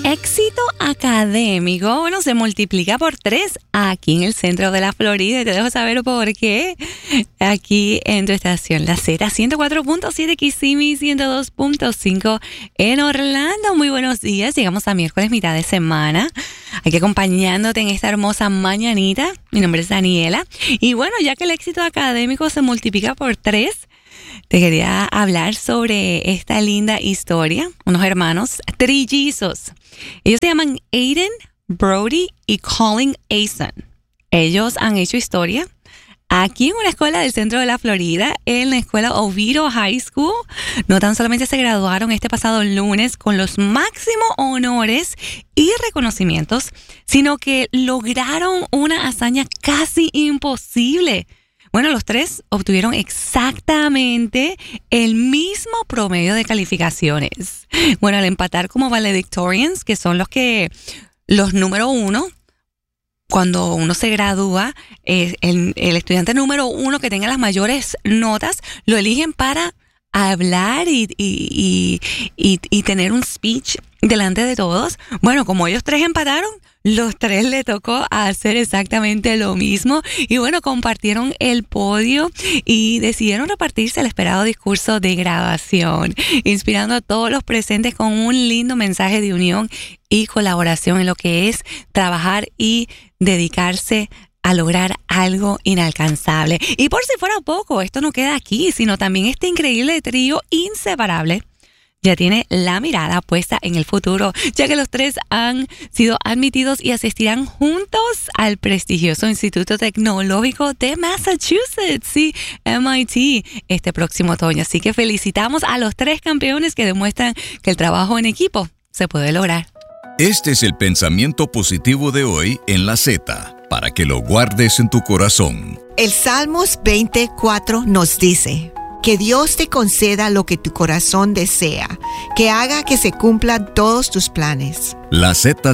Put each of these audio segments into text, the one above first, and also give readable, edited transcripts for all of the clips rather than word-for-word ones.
éxito académico, se multiplica por 3 aquí en el centro de la Florida. Y te dejo saber por qué aquí en tu estación, la Z 104.7 Kissimmee, 102.5 en Orlando. Muy buenos días. Llegamos a miércoles, mitad de semana. Aquí acompañándote en esta hermosa mañanita. Mi nombre es Daniela. Y bueno, ya que el éxito académico se multiplica por 3, te quería hablar sobre esta linda historia. Unos hermanos trillizos. Ellos se llaman Aiden, Brody y Colin Asen. Ellos han hecho historia aquí en una escuela del centro de la Florida, en la escuela Oviedo High School. No tan solamente se graduaron este pasado lunes con los máximos honores y reconocimientos, sino que lograron una hazaña casi imposible. Bueno, los 3 obtuvieron exactamente el mismo promedio de calificaciones. Bueno, al empatar como valedictorians, que son los número 1, cuando uno se gradúa, el estudiante número 1 que tenga las mayores notas, lo eligen para hablar y tener un speech delante de todos. Bueno, como ellos 3 empataron, los 3 le tocó hacer exactamente lo mismo. Y bueno, compartieron el podio y decidieron repartirse el esperado discurso de graduación, inspirando a todos los presentes con un lindo mensaje de unión y colaboración en lo que es trabajar y dedicarse a lograr algo inalcanzable. Y por si fuera poco, esto no queda aquí, sino también este increíble trío inseparable ya tiene la mirada puesta en el futuro, ya que los 3 han sido admitidos y asistirán juntos al prestigioso Instituto Tecnológico de Massachusetts, sí, MIT, este próximo otoño. Así que felicitamos a los 3 campeones que demuestran que el trabajo en equipo se puede lograr. Este es el pensamiento positivo de hoy en la Z, para que lo guardes en tu corazón. El Salmos 24 nos dice: que Dios te conceda lo que tu corazón desea, que haga que se cumplan todos tus planes. La Z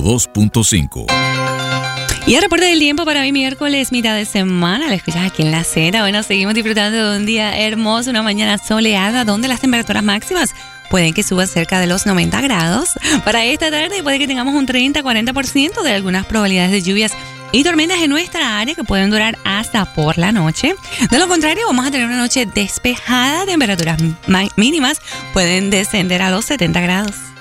102.5. Y el reporte del tiempo para hoy miércoles, mitad de semana, lo escuchas aquí en la Z. Bueno, seguimos disfrutando de un día hermoso, una mañana soleada, donde las temperaturas máximas pueden que suban cerca de los 90 grados. Para esta tarde puede que tengamos un 30-40% de algunas probabilidades de lluvias y tormentas en nuestra área que pueden durar hasta por la noche. De lo contrario, vamos a tener una noche despejada. Temperaturas mínimas pueden descender a los 70 grados.